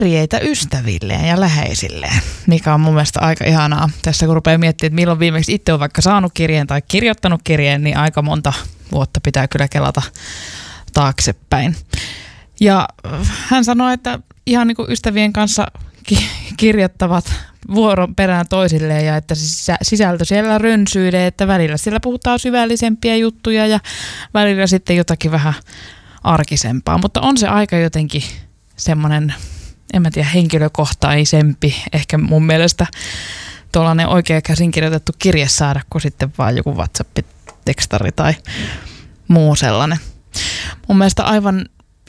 kirjeitä ystävilleen ja läheisilleen, mikä on mun mielestä aika ihanaa. Tässä kun rupeaa miettimään, että milloin viimeksi itse on vaikka saanut kirjeen tai kirjoittanut kirjeen, niin aika monta vuotta pitää kyllä kelata taaksepäin. Ja hän sanoi, että ihan niin kuin ystävien kanssa kirjoittavat vuoron perään toisilleen ja että sisältö siellä rönsyilee, että välillä siellä puhutaan syvällisempiä juttuja ja välillä sitten jotakin vähän arkisempaa. Mutta on se aika jotenkin semmoinen, en mä tiedä, henkilökohtaisempi ehkä mun mielestä tuollainen oikea käsinkirjoitettu kirje saada kuin sitten vaan joku WhatsApp-tekstari tai muu sellainen. Mun mielestä aivan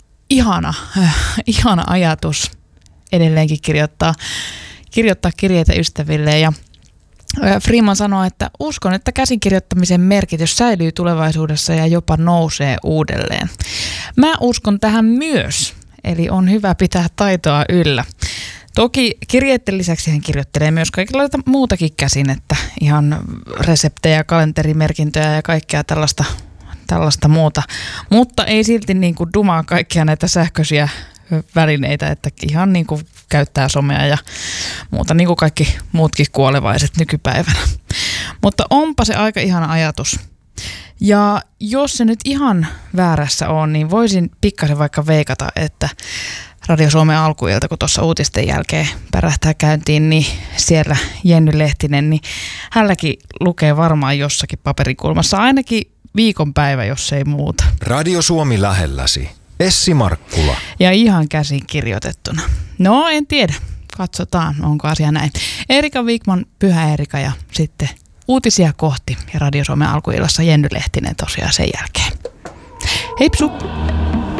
ihana ajatus edelleenkin kirjoittaa kirjeitä ystäville. Ja Freeman sanoi, että uskon, että käsikirjoittamisen merkitys säilyy tulevaisuudessa ja jopa nousee uudelleen. Mä uskon tähän myös, eli on hyvä pitää taitoa yllä. Toki kirjeiden lisäksi hän kirjoittelee myös kaikenlaista muutakin käsin, että ihan reseptejä, kalenterimerkintöjä ja kaikkea tällaista muuta. Mutta ei silti niin kuin dumaa kaikkia näitä sähköisiä välineitä, että ihan niin kuin käyttää somea ja muuta, niin kuin kaikki muutkin kuolevaiset nykypäivänä. Mutta onpa se aika ihana ajatus. Ja jos se nyt ihan väärässä on, niin voisin pikkasen vaikka veikata, että Radio Suomen alkuilta, kun tuossa uutisten jälkeen pärähtää käyntiin, niin siellä Jenny Lehtinen, niin hänelläkin lukee varmaan jossakin paperikulmassa ainakin viikonpäivä, jos ei muuta. Radio Suomi lähelläsi. Essi Markkula. Ja ihan käsin kirjoitettuna. No en tiedä. Katsotaan, onko asia näin. Erika Wikman, Pyhä Erika ja sitten uutisia kohti. Ja Radio Suomen alkuillassa Jenny Lehtinen tosiaan sen jälkeen. Heipsu!